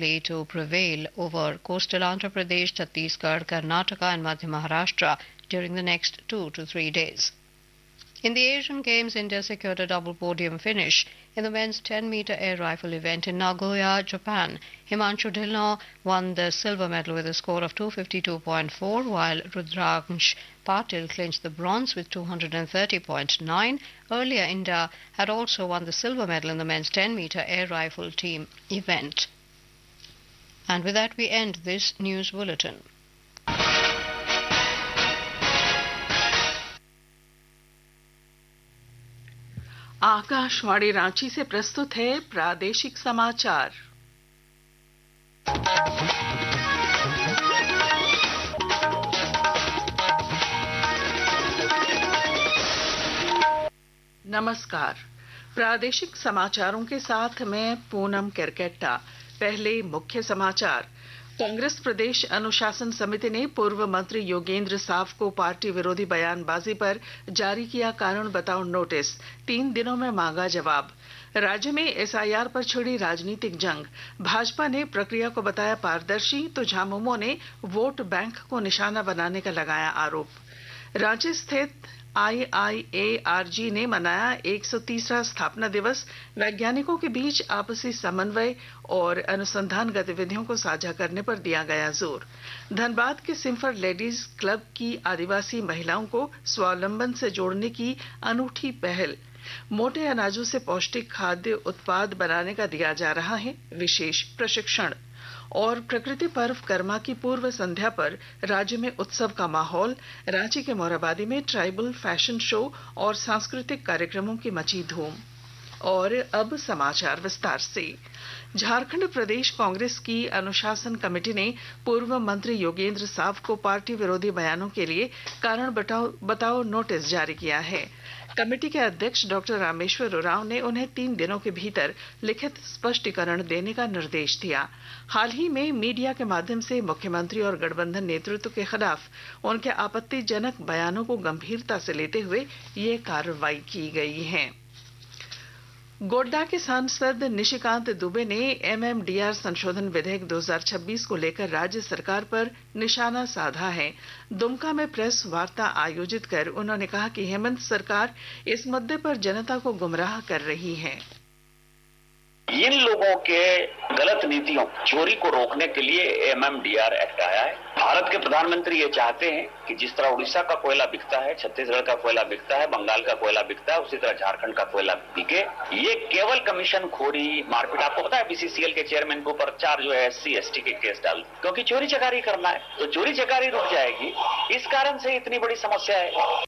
likely to prevail over coastal Andhra Pradesh, Chhattisgarh, Karnataka and Madhya Maharashtra during the next 2 to 3 days. In the Asian Games, India secured a double podium finish in the men's 10-meter air rifle event in Nagoya, Japan. Himanshu Dhillon won the silver medal with a score of 252.4, while Rudraksh Patil clinched the bronze with 230.9. Earlier, India had also won the silver medal in the men's 10-meter air rifle team event. And with that, we end this news bulletin. Akashvani Ranchi से प्रस्तुत है प्रादेशिक समाचार। नमस्कार, प्रादेशिक समाचारों के साथ मैं पूनम केरकेट्टा। पहले मुख्य समाचार। कांग्रेस प्रदेश अनुशासन समिति ने पूर्व मंत्री योगेंद्र साव को पार्टी विरोधी बयानबाजी पर जारी किया कारण बताओ नोटिस, 3 दिनों में मांगा जवाब। राज्य में एसआईआर पर छिड़ी राजनीतिक जंग, भाजपा ने प्रक्रिया को बताया पारदर्शी तो झामुमो ने वोट बैंक को निशाना बनाने का लगाया आरोप। रांची स्थित IIARG ने मनाया 130वां स्थापना दिवस, वैज्ञानिकों के बीच आपसी समन्वय और अनुसंधान गतिविधियों को साझा करने पर दिया गया जोर। धनबाद के सिम्फर लेडीज क्लब की आदिवासी महिलाओं को स्वावलंबन से जोड़ने की अनूठी पहल। मोटे अनाजों से पौष्टिक खाद्य उत्पाद बनाने का दिया जा रहा है विशेष प्रशिक्षण। और प्रकृति पर्व कर्मा की पूर्व संध्या पर राज्य में उत्सव का माहौल। रांची के मोरहाबादी में ट्राइबल फैशन शो और सांस्कृतिक कार्यक्रमों की मची धूम। और अब समाचार विस्तार से। झारखंड प्रदेश कांग्रेस की अनुशासन कमेटी ने पूर्व मंत्री योगेंद्र साव को पार्टी विरोधी बयानों के लिए कारण बताओ नोटिस जारी किया है। कमेटी के अध्यक्ष डॉक्टर रामेश्वर उरांव ने उन्हें 3 दिनों के भीतर लिखित स्पष्टीकरण देने का निर्देश दिया। हाल ही में मीडिया के माध्यम से मुख्यमंत्री और गठबंधन नेतृत्व के खिलाफ उनके आपत्तिजनक बयानों को गंभीरता से लेते हुए ये कार्रवाई की गई है। गोड्डा के सांसद निशिकांत दुबे ने MMDR संशोधन विधेयक 2026 को लेकर राज्य सरकार पर निशाना साधा है। दुमका में प्रेस वार्ता आयोजित कर उन्होंने कहा कि हेमंत सरकार इस मुद्दे पर जनता को गुमराह कर रही है। इन लोगों के गलत नीतियों, चोरी को रोकने के लिए MMDR एक्ट आया है। भारत के प्रधानमंत्री ये चाहते हैं कि जिस तरह उड़ीसा का कोयला बिकता है, छत्तीसगढ़ का कोयला बिकता है, बंगाल का कोयला बिकता है, उसी तरह झारखंड का कोयला बिके। ये केवल कमीशन खोरी, मारपीट। आपको पता है BCCL के चेयरमैन के ऊपर 4 जो है SC ST के केस डाल, क्योंकि चोरी चकारी करना है, तो चोरी चकारी रुक जाएगी। इस कारण से इतनी बड़ी समस्या है।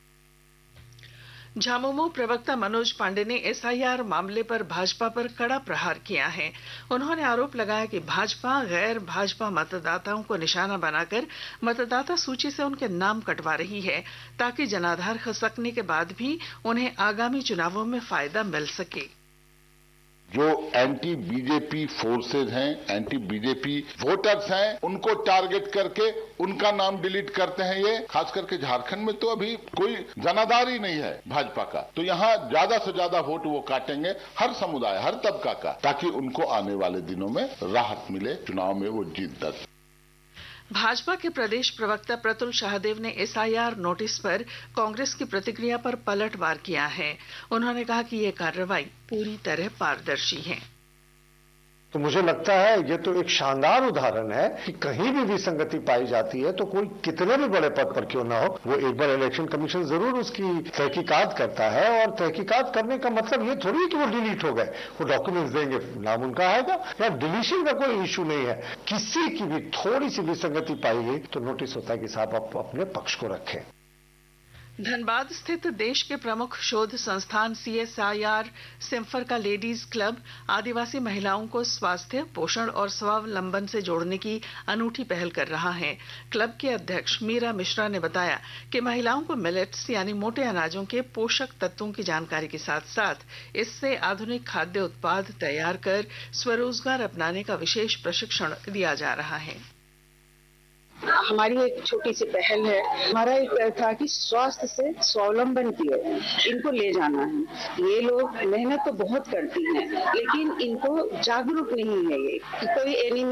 झामुमो प्रवक्ता मनोज पांडे ने SIR मामले पर भाजपा पर कड़ा प्रहार किया है। उन्होंने आरोप लगाया कि भाजपा गैर भाजपा मतदाताओं को निशाना बनाकर मतदाता सूची से उनके नाम कटवा रही है ताकि जनाधार खसकने के बाद भी उन्हें आगामी चुनावों में फायदा मिल सके। जो एंटी बीजेपी फोर्सेज हैं, एंटी बीजेपी वोटर्स हैं, उनको टारगेट करके उनका नाम डिलीट करते हैं। ये खास करके झारखंड में तो अभी कोई जनाधार ही नहीं है भाजपा का, तो यहाँ ज्यादा से ज्यादा वोट वो काटेंगे, हर समुदाय, हर तबका का, ताकि उनको आने वाले दिनों में राहत मिले, चुनाव में वो जीत दर्ज। भाजपा के प्रदेश प्रवक्ता प्रतुल शाहदेव ने SIR नोटिस पर कांग्रेस की प्रतिक्रिया पर पलटवार किया है। उन्होंने कहा कि यह कार्रवाई पूरी तरह पारदर्शी है। तो मुझे लगता है ये तो एक शानदार उदाहरण है कि कहीं भी विसंगति पाई जाती है तो कोई कितने भी बड़े पद पर क्यों ना हो, वो एक बार इलेक्शन कमीशन जरूर उसकी तहकीकात करता है। और तहकीकात करने का मतलब ये थोड़ी है कि वो डिलीट हो गए, वो डॉक्यूमेंट्स देंगे, नाम उनका आएगा। या डिलीशन का कोई इश्यू नहीं है। किसी की भी थोड़ी सी विसंगति पाई गई तो नोटिस होता है कि साहब आप अपने पक्ष को रखें। धनबाद स्थित देश के प्रमुख शोध संस्थान CSIR सिम्फर का लेडीज क्लब आदिवासी महिलाओं को स्वास्थ्य, पोषण और स्वावलंबन से जोड़ने की अनूठी पहल कर रहा है। क्लब के अध्यक्ष मीरा मिश्रा ने बताया कि महिलाओं को मिलेट्स यानी मोटे अनाजों के पोषक तत्वों की जानकारी के साथ साथ इससे आधुनिक खाद्य उत्पाद तैयार कर स्वरोजगार अपनाने का विशेष प्रशिक्षण दिया जा रहा है। हमारी एक छोटी सी पहल है। हमारा एक था कि स्वास्थ्य से स्वावलंबन की ओर इनको ले जाना है। ये लोग मेहनत तो बहुत करती हैं, लेकिन इनको जागरूक नहीं है ये कि कोई एनीमिया